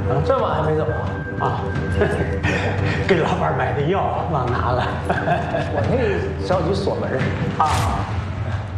这晚还没走啊？ 啊，给老板买的药忘拿了。 我那着急锁门啊。